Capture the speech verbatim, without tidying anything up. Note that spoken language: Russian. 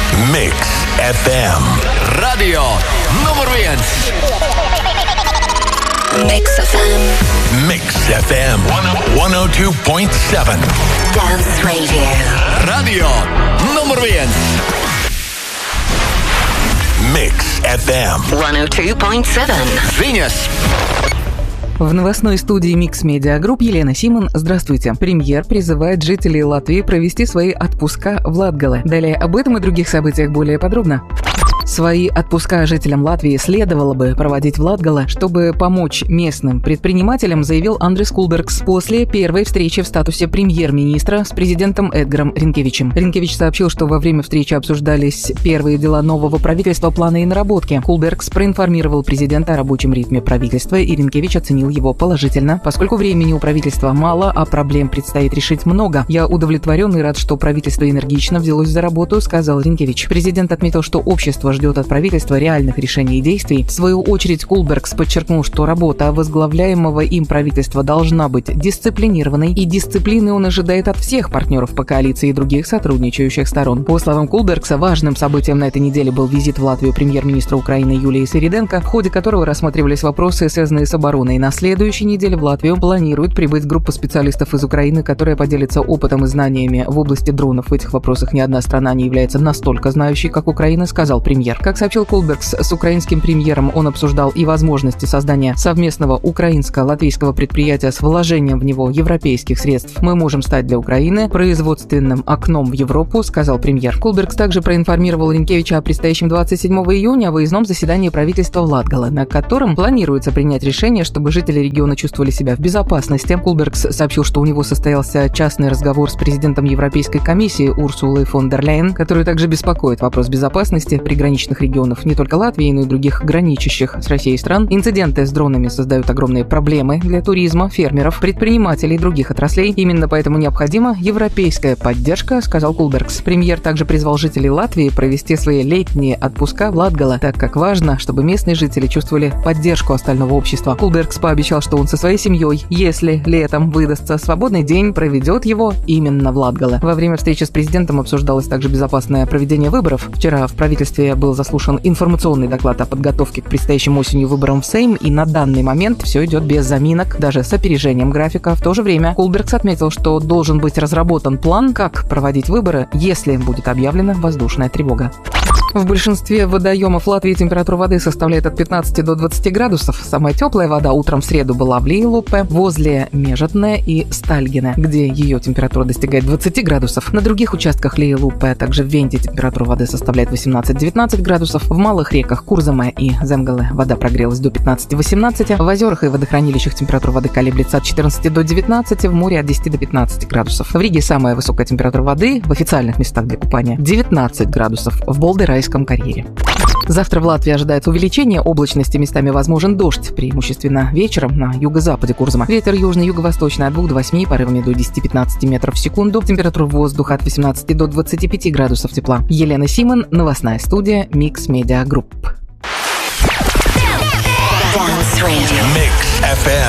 Mix эф эм. Radio numur viens. Mix эф эм. Mix эф эм сто два и семь. Dance Radio. Radio numur viens. Mix эф эм сто два и семь. Ziņas. В новостной студии Mix Media Group Елена Симон. Здравствуйте. Премьер призывает жителей Латвии провести свои отпуска в Латгале. Далее об этом и других событиях более подробно. Свои отпуска жителям Латвии следовало бы проводить в Латгале, чтобы помочь местным предпринимателям, заявил Андрис Кулбергс после первой встречи в статусе премьер-министра с президентом Эдгаром Ринкевичем. Ринкевич сообщил, что во время встречи обсуждались первые дела нового правительства, планы и наработки. Кулбергс проинформировал президента о рабочем ритме правительства, и Ринкевич оценил его положительно. Поскольку времени у правительства мало, а проблем предстоит решить много, я удовлетворен и рад, что правительство энергично взялось за работу, сказал Ринкевич. Президент отметил, что общество ждет от правительства реальных решений и действий. В свою очередь, Кулбергс подчеркнул, что работа возглавляемого им правительства должна быть дисциплинированной, и дисциплины он ожидает от всех партнеров по коалиции и других сотрудничающих сторон. По словам Кулбергса, важным событием на этой неделе был визит в Латвию премьер-министра Украины Юлии Свириденко, в ходе которого рассматривались вопросы, связанные с обороной. На следующей неделе в Латвию планирует прибыть группа специалистов из Украины, которая поделится опытом и знаниями в области дронов. В этих вопросах ни одна страна не является настолько знающей, как Украина, сказал премьер. Как сообщил Кулбергс, с украинским премьером он обсуждал и возможности создания совместного украинско-латвийского предприятия с вложением в него европейских средств. Мы можем стать для Украины производственным окном в Европу, сказал премьер. Кулбергс также проинформировал Ринкевича о предстоящем двадцать седьмого июня выездном заседании правительства в Латгале, на котором планируется принять решение, чтобы жители региона чувствовали себя в безопасности. Кулбергс сообщил, что у него состоялся частный разговор с президентом Европейской комиссии Урсулой фон дер Ляйен, которую также беспокоит вопрос безопасности приграничных регионов не только Латвии, но и других граничащих с Россией стран. Инциденты с дронами создают огромные проблемы для туризма, фермеров, предпринимателей и других отраслей. Именно поэтому необходима европейская поддержка, сказал Кулбергс. Премьер также призвал жителей Латвии провести свои летние отпуска в Латгале, так как важно, чтобы местные жители чувствовали поддержку остального общества. Кулбергс пообещал, что он со своей семьей, если летом выдастся свободный день, проведет его именно в Латгале. Во время встречи с президентом обсуждалось также безопасное проведение выборов. Вчера в правительстве был заслушан информационный доклад о подготовке к предстоящим осенью выборам в Сейм, и на данный момент все идет без заминок, даже с опережением графика. В то же время Кулбергс отметил, что должен быть разработан план, как проводить выборы, если будет объявлена воздушная тревога. В большинстве водоемов Латвии температура воды составляет от пятнадцати до двадцати градусов. Самая теплая вода утром в среду была в Лиелупе, возле Межетне и Стальгене, где ее температура достигает двадцати градусов. На других участках Лиелупе, а также в Венте, температура воды составляет восемнадцать-девятнадцать градусов. В малых реках Курзаме и Земгале вода прогрелась до пятнадцати-восемнадцати. В озерах и водохранилищах температура воды колеблется от четырнадцати до девятнадцати, в море от десяти до пятнадцати градусов. В Риге самая высокая температура воды в официальных местах для купания – девятнадцать градусов, в Болдерайском карьере. Завтра в Латвии ожидается увеличение облачности, местами возможен дождь, преимущественно вечером на юго-западе Курзама. Ветер южный, юго-восточный от двух до восьми, порывами до десяти-пятнадцати метров в секунду. Температура воздуха от восемнадцати до двадцати пяти градусов тепла. Елена Симон, новостная студия Mix Media Group. Mix эф эм.